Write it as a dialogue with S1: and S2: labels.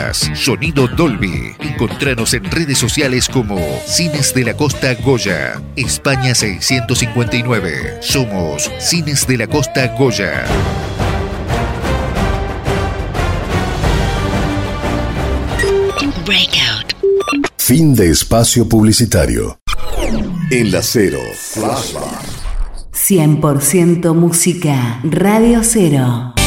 S1: más sonido Dolby. Encontranos en redes sociales como Cines de la Costa Goya, España 659. Somos Cines de la Costa Goya.
S2: Breakout.
S3: Fin de espacio publicitario. En la Cero, Flashback.
S2: 100% música, Radio Cero.